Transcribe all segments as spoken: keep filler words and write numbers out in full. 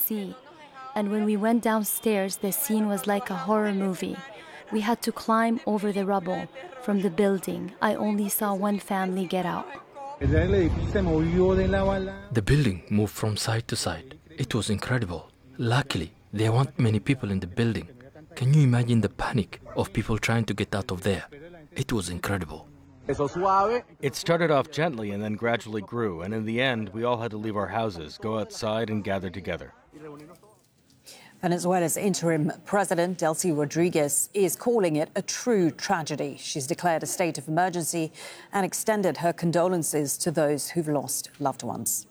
sea. And when we went downstairs, the scene was like a horror movie. We had to climb over the rubble from the building. I only saw one family get out. The building moved from side to side. It was incredible. Luckily, there weren't many people in the building. Can you imagine the panic of people trying to get out of there? It was incredible. It started off gently and then gradually grew, and in the end, we all had to leave our houses, go outside and gather together. Venezuela's interim president, Delcy Rodriguez, is calling it a true tragedy. She's declared a state of emergency and extended her condolences to those who've lost loved ones.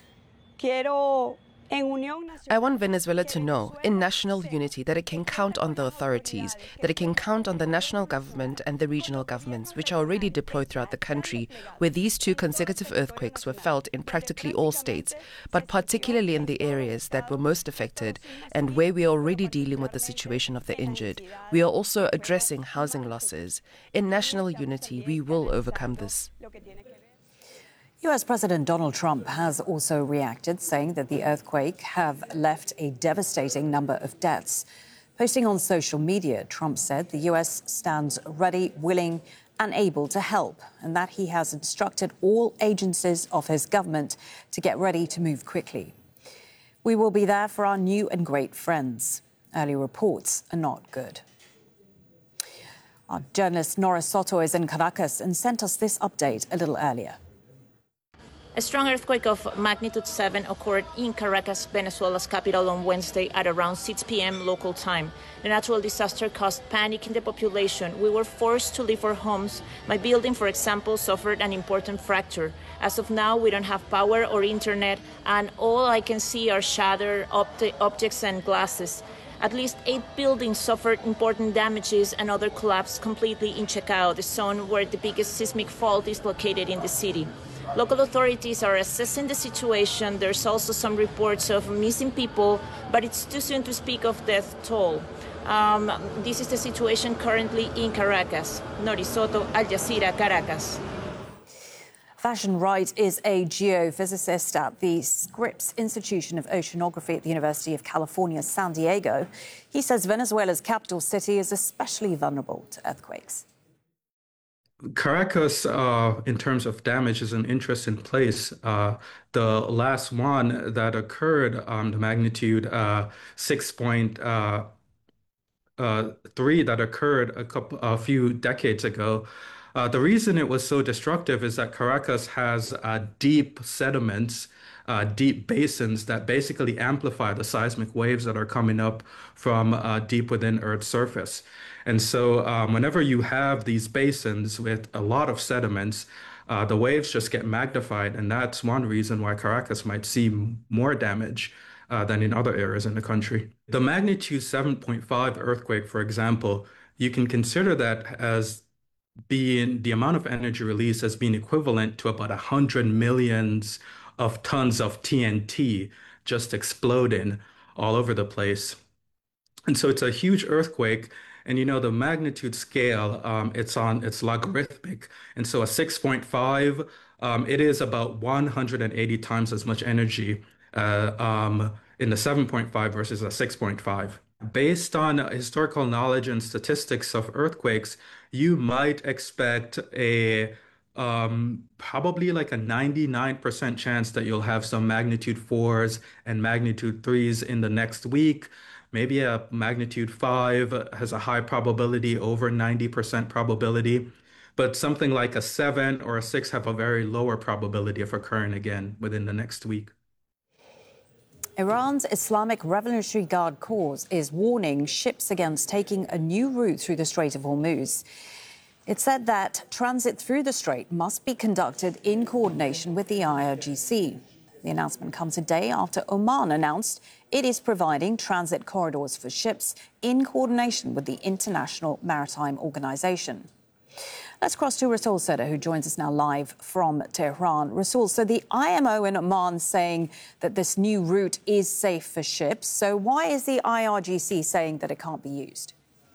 I want Venezuela to know, in national unity, that it can count on the authorities, that it can count on the national government and the regional governments, which are already deployed throughout the country, where these two consecutive earthquakes were felt in practically all states, but particularly in the areas that were most affected and where we are already dealing with the situation of the injured. We are also addressing housing losses. In national unity, we will overcome this. U S President Donald Trump has also reacted, saying that the earthquake have left a devastating number of deaths. Posting on social media, Trump said the U S stands ready, willing and able to help, and that he has instructed all agencies of his government to get ready to move quickly. We will be there for our new and great friends. Early reports are not good. Our journalist Nora Soto is in Caracas and sent us this update a little earlier. A strong earthquake of magnitude seven occurred in Caracas, Venezuela's capital, on Wednesday at around six p.m. local time. The natural disaster caused panic in the population. We were forced to leave our homes. My building, for example, suffered an important fracture. As of now, we don't have power or internet, and all I can see are shattered ob- objects and glasses. At least eight buildings suffered important damages and other collapsed completely in Chacao, the zone where the biggest seismic fault is located in the city. Local authorities are assessing the situation. There's also some reports of missing people, but it's too soon to speak of death toll. Um, this is the situation currently in Caracas. Nori Soto, Al Jazeera, Caracas. Fashion Wright is a geophysicist at the Scripps Institution of Oceanography at the University of California, San Diego. He says Venezuela's capital city is especially vulnerable to earthquakes. Caracas, uh, in terms of damage, is an interesting place. Uh, the last one that occurred, um, the magnitude uh, six point three that occurred a couple, a few decades ago. Uh, the reason it was so destructive is that Caracas has uh, deep sediments, uh, deep basins that basically amplify the seismic waves that are coming up from uh, deep within Earth's surface. And so um, whenever you have these basins with a lot of sediments, uh, the waves just get magnified. And that's one reason why Caracas might see more damage uh, than in other areas in the country. The magnitude seven point five earthquake, for example, you can consider that as being the amount of energy released as being equivalent to about one hundred millions of tons of T N T just exploding all over the place. And so it's a huge earthquake. And, you know, the magnitude scale, um, it's on, it's logarithmic. And so a six point five, um, it is about one hundred eighty times as much energy uh, um, in the seven point five versus a six point five. Based on historical knowledge and statistics of earthquakes, you might expect a um, probably like a ninety-nine percent chance that you'll have some magnitude fours and magnitude threes in the next week. Maybe a magnitude five has a high probability, over ninety percent probability, but something like a seven or a six have a very lower probability of occurring again within the next week. Iran's Islamic Revolutionary Guard Corps is warning ships against taking a new route through the Strait of Hormuz. It said that transit through the strait must be conducted in coordination with the I R G C. The announcement comes a day after Oman announced it is providing transit corridors for ships in coordination with the International Maritime Organization. Let's cross to Rasul Seda, who joins us now live from Tehran. Rasul, so the I M O in Oman saying that this new route is safe for ships. So why is the I R G C saying that it can't be used?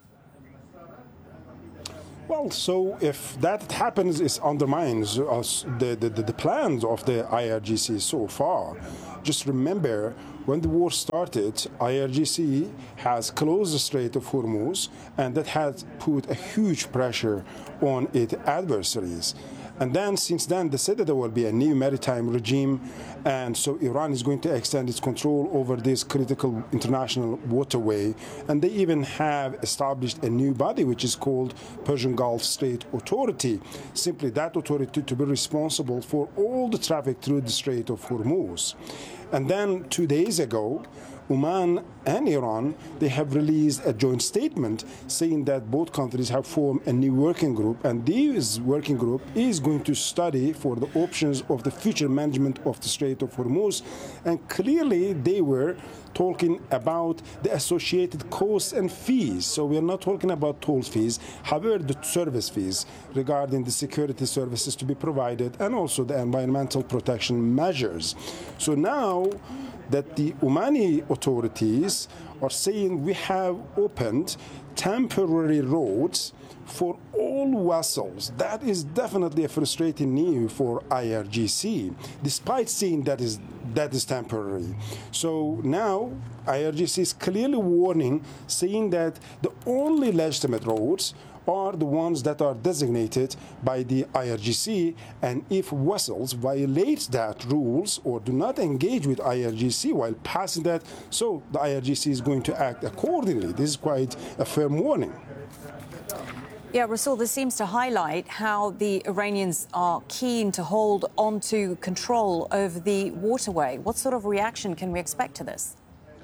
Well, so if that happens, it undermines us, the, the, the plans of the I R G C so far. Just remember, when the war started, I R G C has closed the Strait of Hormuz, and that has put a huge pressure on its adversaries. And then, since then, they said that there will be a new maritime regime, and so Iran is going to extend its control over this critical international waterway. And they even have established a new body, which is called Persian Gulf Strait Authority, simply that authority to be responsible for all the traffic through the Strait of Hormuz. And then, two days ago, Oman and Iran, they have released a joint statement saying that both countries have formed a new working group, and this working group is going to study for the options of the future management of the Strait of Hormuz. And clearly they were talking about the associated costs and fees. So we are not talking about toll fees, however, the service fees regarding the security services to be provided and also the environmental protection measures. So now that the Omani authorities are saying we have opened temporary roads for all vessels. That is definitely a frustrating news for I R G C, despite saying that is that is temporary. So now I R G C is clearly warning, saying that the only legitimate roads are the ones that are designated by the I R G C, and if vessels violate that rules or do not engage with I R G C while passing that, so the I R G C is going to act accordingly. This is quite a firm warning. Yeah, Rasul, this seems to highlight how the Iranians are keen to hold on to control over the waterway. What sort of reaction can we expect to this?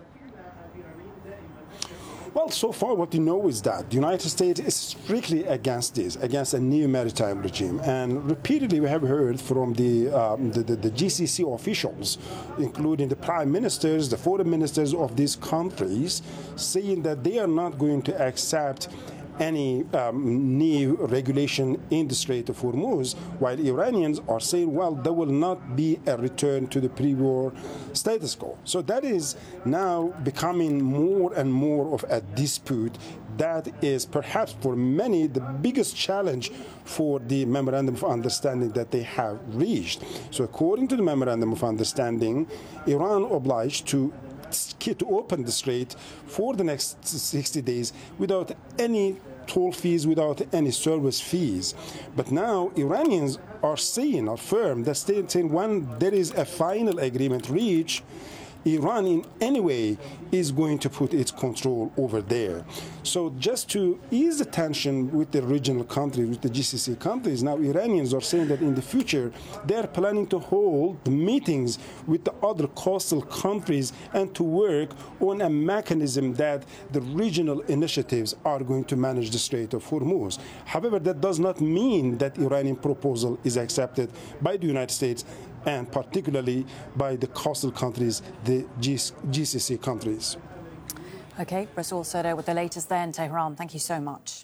Well, so far what we know is that the United States is strictly against this, against a new maritime regime. And repeatedly we have heard from the, um, the, the, the G C C officials, including the prime ministers, the foreign ministers of these countries, saying that they are not going to accept any um, new regulation in the Strait of Hormuz, while Iranians are saying, well, there will not be a return to the pre-war status quo. So that is now becoming more and more of a dispute that is perhaps for many the biggest challenge for the Memorandum of Understanding that they have reached. So according to the Memorandum of Understanding, Iran obliged to to open the strait for the next sixty days without any toll fees, without any service fees. But now Iranians are saying, are firm, that saying when there is a final agreement reached, Iran in any way is going to put its control over there. So just to ease the tension with the regional countries, with the G C C countries, now Iranians are saying that in the future they're planning to hold the meetings with the other coastal countries and to work on a mechanism that the regional initiatives are going to manage the Strait of Hormuz. However, that does not mean that Iranian proposal is accepted by the United States and particularly by the coastal countries, the G C C countries. OK, Rasul Sodo with the latest there in Tehran. Thank you so much.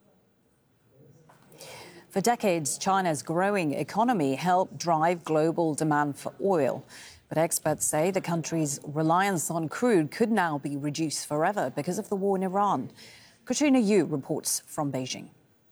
For decades, China's growing economy helped drive global demand for oil. But experts say the country's reliance on crude could now be reduced forever because of the war in Iran. Katrina Yu reports from Beijing.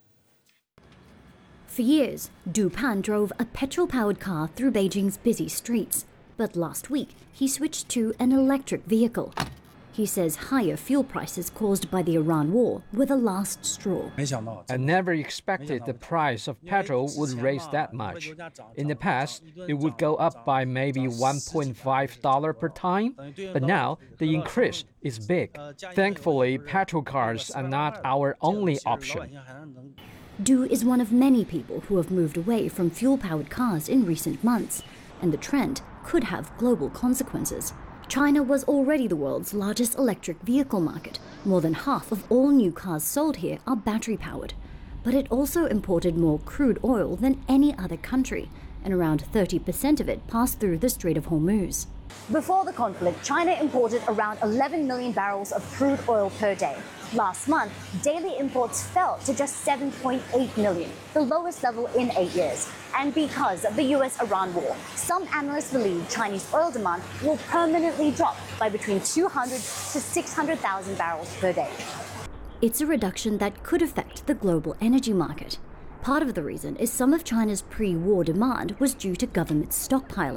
For years, Du Pan drove a petrol-powered car through Beijing's busy streets. But last week, he switched to an electric vehicle. He says higher fuel prices caused by the Iran war were the last straw. I never expected the price of petrol would raise that much. In the past, it would go up by maybe one point five dollars per time, but now the increase is big. Thankfully, petrol cars are not our only option. Du is one of many people who have moved away from fuel-powered cars in recent months, and the trend could have global consequences. China was already the world's largest electric vehicle market. More than half of all new cars sold here are battery-powered. But it also imported more crude oil than any other country, and around thirty percent of it passed through the Strait of Hormuz. Before the conflict, China imported around eleven million barrels of crude oil per day. Last month, daily imports fell to just seven point eight million, the lowest level in eight years. And because of the U S Iran war, some analysts believe Chinese oil demand will permanently drop by between two hundred to six hundred thousand barrels per day. It's a reduction that could affect the global energy market. Part of the reason is some of China's pre-war demand was due to government stockpiling.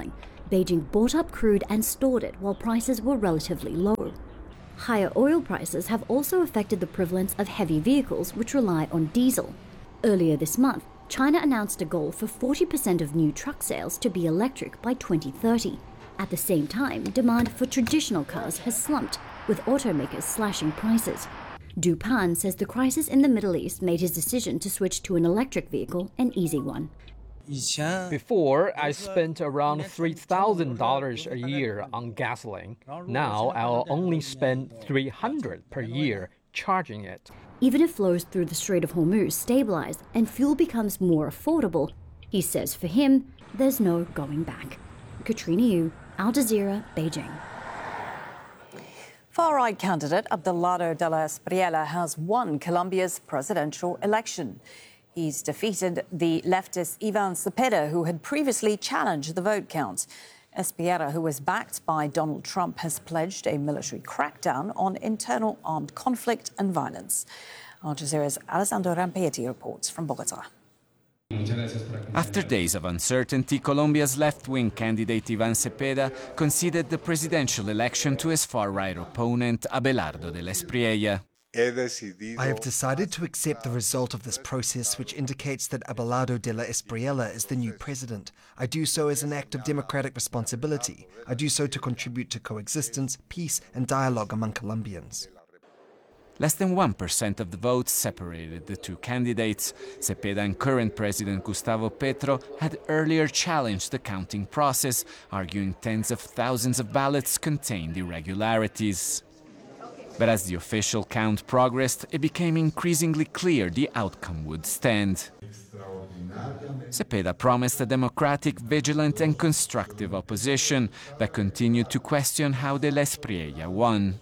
Beijing bought up crude and stored it while prices were relatively low. Higher oil prices have also affected the prevalence of heavy vehicles which rely on diesel. Earlier this month, China announced a goal for forty percent of new truck sales to be electric by twenty thirty. At the same time, demand for traditional cars has slumped, with automakers slashing prices. Du Pan says the crisis in the Middle East made his decision to switch to an electric vehicle an easy one. Before, I spent around three thousand dollars a year on gasoline. Now, I'll only spend three hundred dollars per year charging it. Even if flows through the Strait of Hormuz stabilize and fuel becomes more affordable, he says for him, there's no going back. Katrina Yu, Al Jazeera, Beijing. Far-right candidate Abelardo de la Espriella has won Colombia's presidential election. He's defeated the leftist Ivan Cepeda, who had previously challenged the vote count. Espriella, who was backed by Donald Trump, has pledged a military crackdown on internal armed conflict and violence. Al Jazeera's Alessandro Rampietti reports from Bogotá. After days of uncertainty, Colombia's left-wing candidate Ivan Cepeda conceded the presidential election to his far-right opponent Abelardo de la Espriella. I have decided to accept the result of this process, which indicates that Abelardo de la Espriella is the new president. I do so as an act of democratic responsibility. I do so to contribute to coexistence, peace and dialogue among Colombians. Less than one percent of the votes separated the two candidates. Cepeda and current President Gustavo Petro had earlier challenged the counting process, arguing tens of thousands of ballots contained irregularities. But as the official count progressed, it became increasingly clear the outcome would stand. Cepeda promised a democratic, vigilant and constructive opposition, but continued to question how de la Espriella won.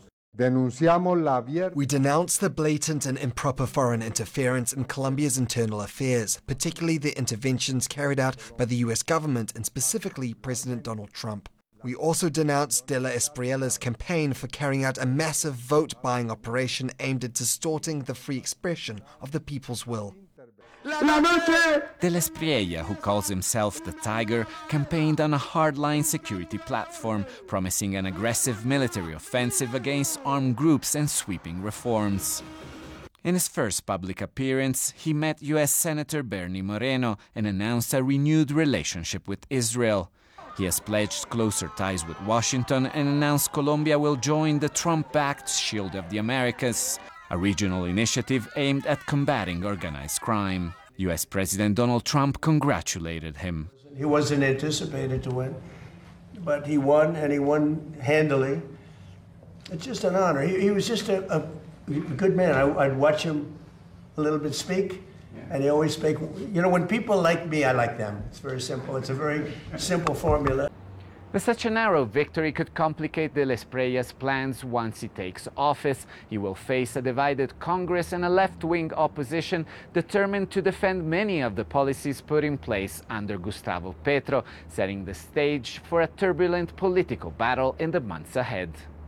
We denounce the blatant and improper foreign interference in Colombia's internal affairs, particularly the interventions carried out by the U S government and specifically President Donald Trump. We also denounce de la Espriella's campaign for carrying out a massive vote-buying operation aimed at distorting the free expression of the people's will. De la Espriella, who calls himself the Tiger, campaigned on a hardline security platform, promising an aggressive military offensive against armed groups and sweeping reforms. In his first public appearance, he met U S Senator Bernie Moreno and announced a renewed relationship with Israel. He has pledged closer ties with Washington and announced Colombia will join the Trump-backed Shield of the Americas, a regional initiative aimed at combating organized crime. U S President Donald Trump congratulated him. He wasn't anticipated to win, but he won, and he won handily. It's just an honor. He, he was just a, a good man. I, I'd watch him a little bit speak, and he always speak. You know, when people like me, I like them. It's very simple. It's a very simple formula. But such a narrow victory could complicate de la Espriella's plans once he takes office. He will face a divided Congress and a left-wing opposition determined to defend many of the policies put in place under Gustavo Petro, setting the stage for a turbulent political battle in the months ahead.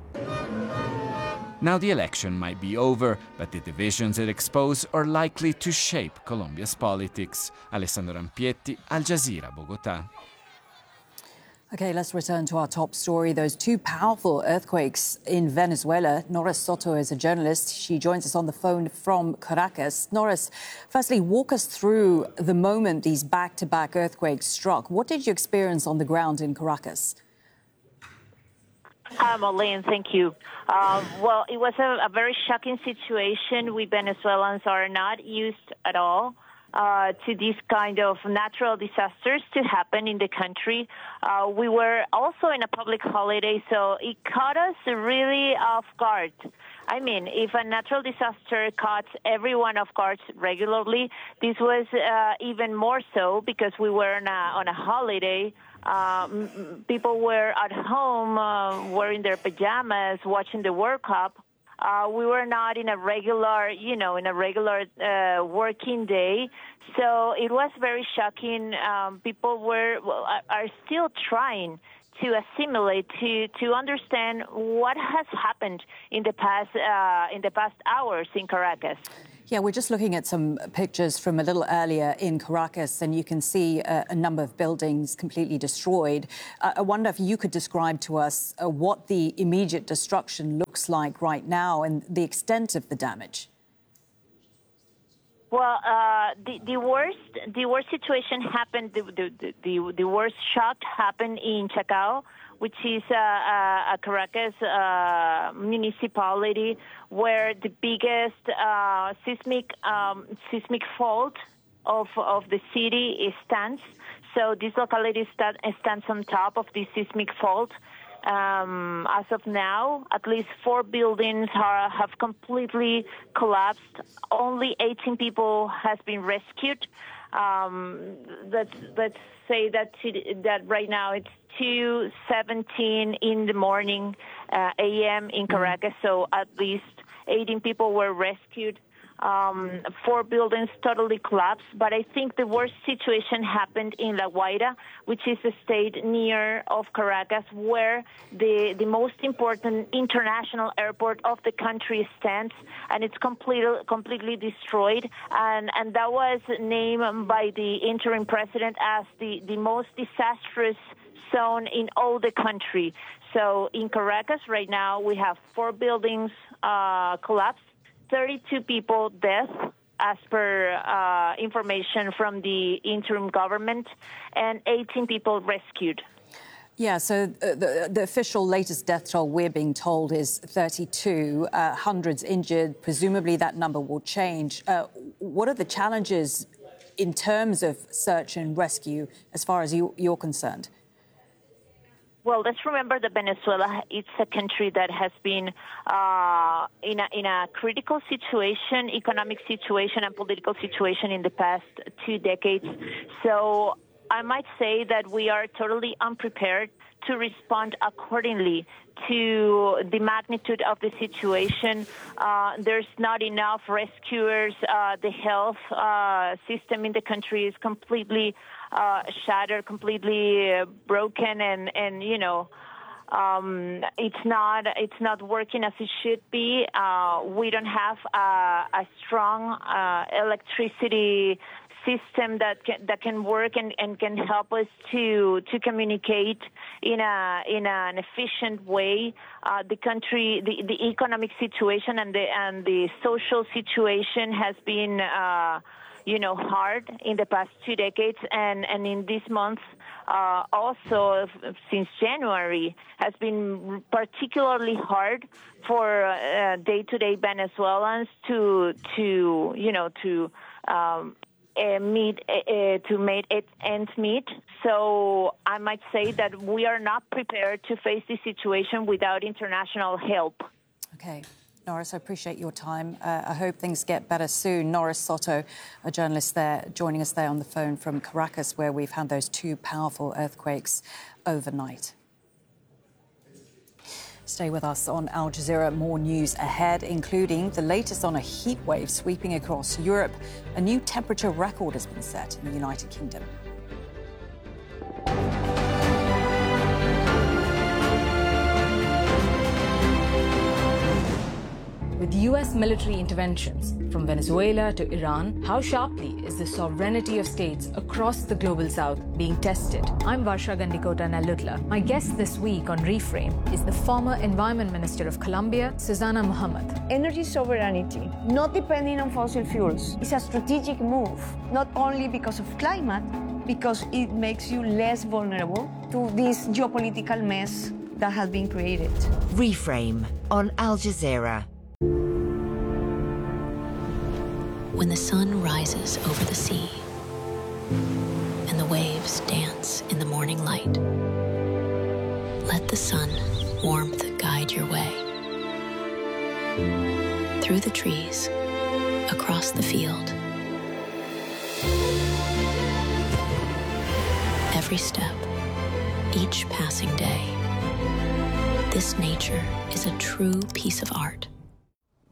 Now the election might be over, but the divisions it exposed are likely to shape Colombia's politics. Alessandro Rampietti, Al Jazeera, Bogotá. OK, let's return to our top story. Those two powerful earthquakes in Venezuela. Norris Soto is a journalist. She joins us on the phone from Caracas. Norris, firstly, walk us through the moment these back-to-back earthquakes struck. What did you experience on the ground in Caracas? Hi, Marlene. Thank you. Uh, well, it was a, a very shocking situation. We Venezuelans are not used at all Uh, to these kind of natural disasters to happen in the country. Uh, we were also in a public holiday, so it caught us really off guard. I mean, if a natural disaster caught everyone off guard regularly, this was uh, even more so because we were on a, on a holiday. Um, people were at home uh, wearing their pajamas, watching the World Cup. Uh, we were not in a regular, you know, in a regular uh, working day. So it was very shocking. Um, people were, well, are still trying to assimilate, to, to understand what has happened in the past, uh, in the past hours in Caracas. Yeah, we're just looking at some pictures from a little earlier in Caracas, and you can see a, a number of buildings completely destroyed. Uh, I wonder if you could describe to us uh, what the immediate destruction looks like right now and the extent of the damage. Well, uh, the, the worst the worst situation happened, the, the, the, the worst shock happened in Chacao, which is a, a, a Caracas uh, municipality where the biggest uh, seismic um, seismic fault of of the city stands. So this locality stand, stands on top of the seismic fault. Um, as of now, at least four buildings are, have completely collapsed. Only eighteen people has been rescued. Um, let's let's say that that right now it's two seventeen in the morning uh, a m in Caracas. So at least eighteen people were rescued. Um, four buildings totally collapsed, but I think the worst situation happened in La Guaira, which is a state near of Caracas, where the the most important international airport of the country stands, and it's completely completely destroyed. And and that was named by the interim president as the the most disastrous zone in all the country. So in Caracas right now we have four buildings uh, collapsed. thirty-two people dead, as per uh, information from the interim government, and eighteen people rescued. Yeah, so uh, the, the official latest death toll, we're being told, is thirty-two, uh, hundreds injured. Presumably that number will change. Uh, what are the challenges in terms of search and rescue as far as you, you're concerned? Well, let's remember that Venezuela, it's a country that has been uh, in, a, in a critical situation, economic situation and political situation in the past two decades. So I might say that we are totally unprepared to respond accordingly to the magnitude of the situation. Uh, there's not enough rescuers. Uh, the health uh, system in the country is completely uh, shattered, completely uh, broken, and, and you know, um, it's not it's not working as it should be. Uh, we don't have a, a strong uh, electricity system that can that can work and, and can help us to to communicate in a in an efficient way. Uh, the country, the, the economic situation and the and the social situation has been uh, you know hard in the past two decades, and and in this month uh, also since January has been particularly hard for uh, day-to-day Venezuelans to to you know to um, Uh, meet uh, uh, to make it ends meet. So I might say that we are not prepared to face this situation without international help. Okay. Norris, I appreciate your time. Uh, I hope things get better soon. Norris Soto, a journalist there, joining us there on the phone from Caracas, where we've had those two powerful earthquakes overnight. Stay with us on Al Jazeera. More news ahead, including the latest on a heat wave sweeping across Europe. A new temperature record has been set in the United Kingdom. With U S military interventions from Venezuela to Iran, how sharply is the sovereignty of states across the global south being tested? I'm Varsha Gandikota Nalutla. My guest this week on Reframe is the former Environment Minister of Colombia, Susana Muhammad. Energy sovereignty, not depending on fossil fuels, is a strategic move, not only because of climate, because it makes you less vulnerable to this geopolitical mess that has been created. Reframe on Al Jazeera. When the sun rises over the sea and the waves dance in the morning light, let the sun warmth guide your way. Through the trees, across the field. Every step, each passing day. This nature is a true piece of art.